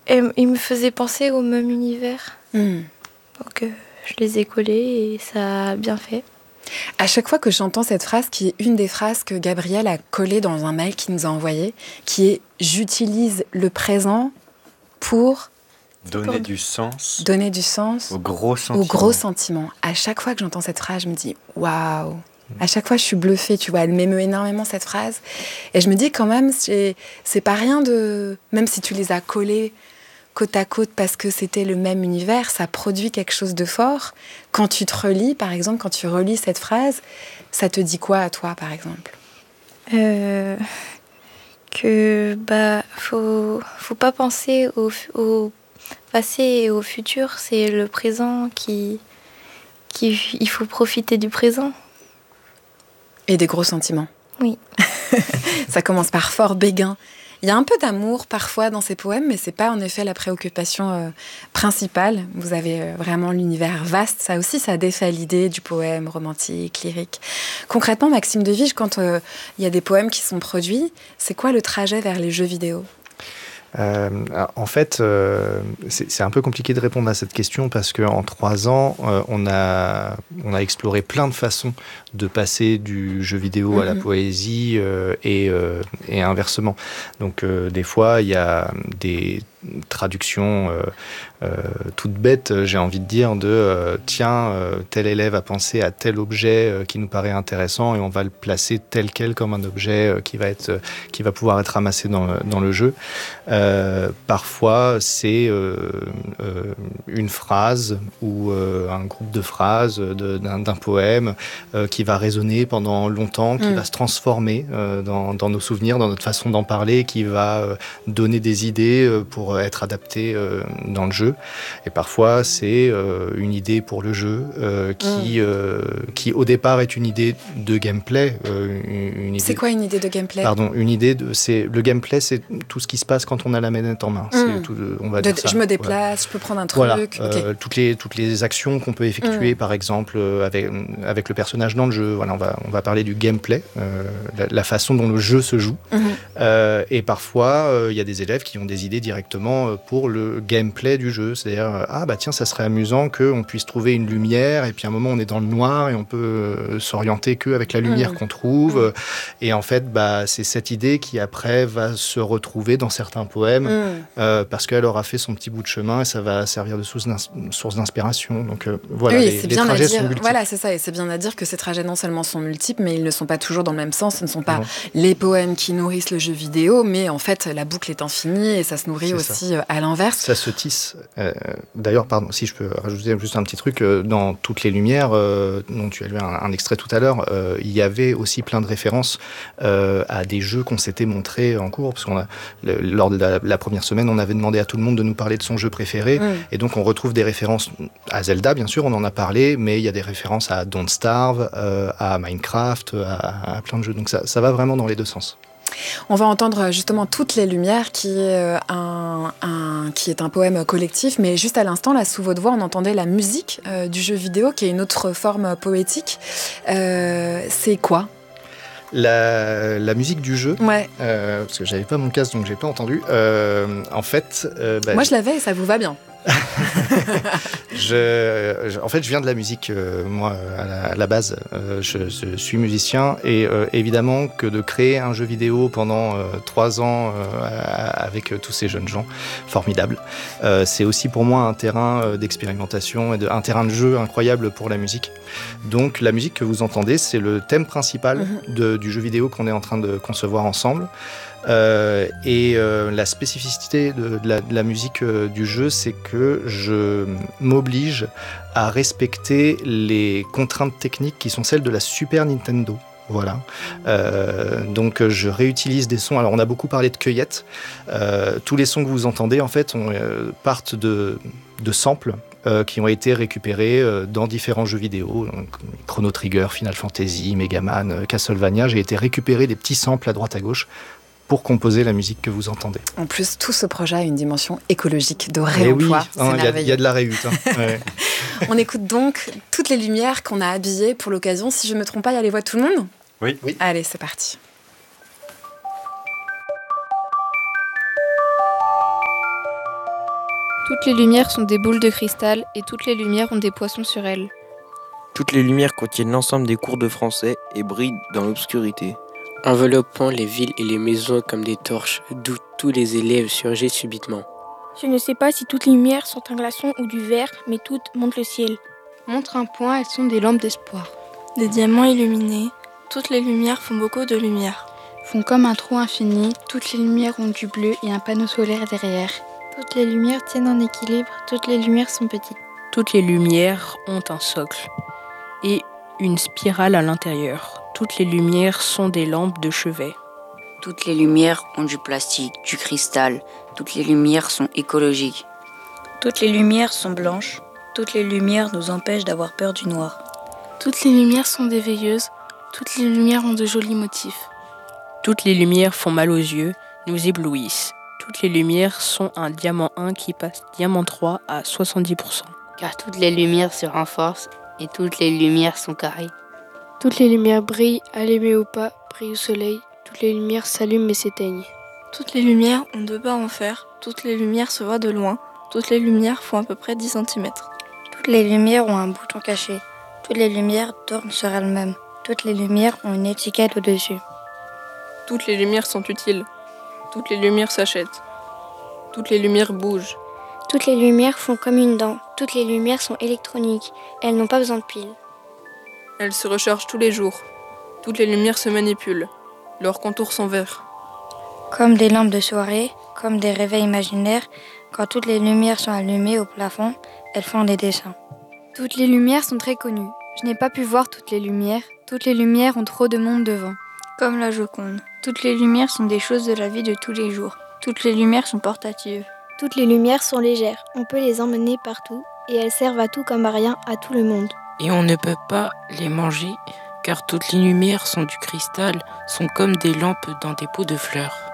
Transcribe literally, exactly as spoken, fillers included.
elle- ils me faisaient penser au même univers. Mm. Donc euh, je les ai collés et ça a bien fait. À chaque fois que j'entends cette phrase, qui est une des phrases que Gabriel a collée dans un mail qu'il nous a envoyé, qui est « J'utilise le présent pour Donner pour- du sens donner du sens aux gros sentiments. aux gros sentiments ». À chaque fois que j'entends cette phrase, je me dis « Waouh !» À chaque fois, je suis bluffée, tu vois. Elle m'émeut énormément, cette phrase. Et je me dis quand même, c'est, c'est pas rien de... Même si tu les as collés côte à côte parce que c'était le même univers, ça produit quelque chose de fort. Quand tu te relis, par exemple, quand tu relis cette phrase, ça te dit quoi à toi, par exemple ? Euh, que bah faut faut pas penser au, au passé et au futur, c'est le présent qui qui il faut profiter du présent. Et des gros sentiments. Oui. Ça commence par fort béguin. Il y a un peu d'amour parfois dans ces poèmes, mais c'est pas en effet la préoccupation euh, principale. Vous avez euh, vraiment l'univers vaste. Ça aussi, ça défait l'idée du poème romantique, lyrique. Concrètement, Maxime Devige, quand euh, il y a des poèmes qui sont produits, c'est quoi le trajet vers les jeux vidéo ? Euh, en fait, euh, c'est, c'est un peu compliqué de répondre à cette question parce qu'en trois ans, euh, on, a, on a exploré plein de façons de passer du jeu vidéo mmh. à la poésie euh, et, euh, et inversement. Donc, euh, des fois, il y a des traductions euh, euh, toutes bêtes, j'ai envie de dire, de euh, tiens, euh, tel élève a pensé à tel objet euh, qui nous paraît intéressant et on va le placer tel quel comme un objet euh, qui va être, euh, qui va pouvoir être ramassé dans, dans le jeu. Euh, parfois, c'est euh, euh, une phrase ou euh, un groupe de phrases de, d'un, d'un poème euh, qui va résonner pendant longtemps, qui mmh. va se transformer euh, dans, dans nos souvenirs, dans notre façon d'en parler, qui va euh, donner des idées euh, pour être adapté euh, dans le jeu. Et parfois, c'est euh, une idée pour le jeu euh, qui, mmh. euh, qui, au départ, est une idée de gameplay. Euh, une, une idée... C'est quoi une idée de gameplay ? Pardon, une idée de... C'est, le gameplay, c'est tout ce qui se passe quand on a la manette en main. Mmh. C'est tout, on va de, dire ça. Je me déplace, ouais. Je peux prendre un truc. Voilà. Okay. Euh, toutes, les, toutes les actions qu'on peut effectuer, mmh. par exemple, avec, avec le personnage dans le jeu. Voilà, on va, on va parler du gameplay, euh, la, la façon dont le jeu se joue. Mmh. Euh, et parfois, il euh, y a des élèves qui ont des idées directement pour le gameplay du jeu. C'est-à-dire, ah bah tiens, ça serait amusant qu'on puisse trouver une lumière et puis à un moment on est dans le noir et on peut euh, s'orienter qu'avec la lumière mmh. qu'on trouve. Mmh. Et en fait, bah, c'est cette idée qui après va se retrouver dans certains poèmes mmh. euh, parce qu'elle aura fait son petit bout de chemin et ça va servir de source, source d'inspiration. Donc euh, voilà, oui, les, c'est les bien trajets à dire, sont multiples. Voilà, c'est ça. Et c'est bien à dire que ces trajets non seulement sont multiples, mais ils ne sont pas toujours dans le même sens. Ce ne sont pas non. les poèmes qui nourrissent le jeu vidéo, mais en fait, la boucle est infinie et ça se nourrit c'est aussi ça. À l'inverse. Ça se tisse. Euh, d'ailleurs, pardon, si je peux rajouter juste un petit truc, euh, dans Toutes les Lumières, euh, dont tu as lu un, un extrait tout à l'heure, euh, il y avait aussi plein de références euh, à des jeux qu'on s'était montrés en cours, parce qu'on a, le, lors de la, la première semaine, on avait demandé à tout le monde de nous parler de son jeu préféré, mmh. et donc on retrouve des références à Zelda, bien sûr, on en a parlé, mais il y a des références à Don't Starve, euh, à Minecraft, à, à plein de jeux, donc ça, ça va vraiment dans les deux sens. On va entendre justement Toutes les Lumières, qui est un, un, qui est un poème collectif, mais juste à l'instant, là, sous votre voix, on entendait la musique euh, du jeu vidéo, qui est une autre forme poétique. Euh, c'est quoi ? La, la musique du jeu, ouais. euh, parce que j'avais pas mon casque, donc j'ai pas entendu. Euh, en fait, euh, bah, moi je l'avais et ça vous va bien. je, je, en fait, je viens de la musique, euh, moi, à la, à la base. Euh, je, je suis musicien et euh, évidemment que de créer un jeu vidéo pendant euh, trois ans euh, avec euh, tous ces jeunes gens, formidable. Euh, c'est aussi pour moi un terrain euh, d'expérimentation et de, un terrain de jeu incroyable pour la musique. Donc, la musique que vous entendez, c'est le thème principal mm-hmm. de, du jeu vidéo qu'on est en train de concevoir ensemble. Euh, et euh, la spécificité de, de, la, de la musique euh, du jeu, c'est que je m'oblige à respecter les contraintes techniques qui sont celles de la Super Nintendo. Voilà. Euh, donc je réutilise des sons. Alors on a beaucoup parlé de cueillettes. Euh, tous les sons que vous entendez en fait on, euh, partent de, de samples euh, qui ont été récupérés euh, dans différents jeux vidéo. Donc, Chrono Trigger, Final Fantasy, Mega Man, euh, Castlevania. J'ai été récupérer des petits samples à droite à gauche pour composer la musique que vous entendez. En plus, tout ce projet a une dimension écologique de réemploi. Oui, il y, y a de la réhute. Hein. Ouais. On écoute donc Toutes les Lumières qu'on a habillées pour l'occasion. Si je ne me trompe pas, il y a les voix de tout le monde ? Oui. oui. Allez, c'est parti. Toutes les lumières sont des boules de cristal et toutes les lumières ont des poissons sur elles. Toutes les lumières contiennent l'ensemble des cours de français et brillent dans l'obscurité, enveloppant les villes et les maisons comme des torches, d'où tous les élèves surgissent subitement. Je ne sais pas si toutes les lumières sont un glaçon ou du verre, mais toutes montent le ciel. Montre un point, elles sont des lampes d'espoir. Des diamants illuminés, toutes les lumières font beaucoup de lumière. Font comme un trou infini, toutes les lumières ont du bleu et un panneau solaire derrière. Toutes les lumières tiennent en équilibre, toutes les lumières sont petites. Toutes les lumières ont un socle et une spirale à l'intérieur. Toutes les lumières sont des lampes de chevet. Toutes les lumières ont du plastique, du cristal. Toutes les lumières sont écologiques. Toutes les lumières sont blanches. Toutes les lumières nous empêchent d'avoir peur du noir. Toutes les lumières sont des veilleuses. Toutes les lumières ont de jolis motifs. Toutes les lumières font mal aux yeux, nous éblouissent. Toutes les lumières sont un diamant un qui passe diamant trois à soixante-dix pour cent. Car toutes les lumières se renforcent et toutes les lumières sont carrées. Toutes les lumières brillent, allumées ou pas, brillent au soleil. Toutes les lumières s'allument et s'éteignent. Toutes les lumières ont deux bas en fer. Toutes les lumières se voient de loin. Toutes les lumières font à peu près dix centimètres. Toutes les lumières ont un bouton caché. Toutes les lumières tournent sur elles-mêmes. Toutes les lumières ont une étiquette au-dessus. Toutes les lumières sont utiles. Toutes les lumières s'achètent. Toutes les lumières bougent. Toutes les lumières font comme une dent. Toutes les lumières sont électroniques. Elles n'ont pas besoin de piles. Elles se rechargent tous les jours. Toutes les lumières se manipulent. Leurs contours sont verts. Comme des lampes de soirée, comme des réveils imaginaires, quand toutes les lumières sont allumées au plafond, elles font des dessins. Toutes les lumières sont très connues. Je n'ai pas pu voir toutes les lumières. Toutes les lumières ont trop de monde devant. Comme la Joconde. Toutes les lumières sont des choses de la vie de tous les jours. Toutes les lumières sont portatives. Toutes les lumières sont légères. On peut les emmener partout et elles servent à tout comme à rien à tout le monde. Et on ne peut pas les manger car toutes les lumières sont du cristal, sont comme des lampes dans des pots de fleurs.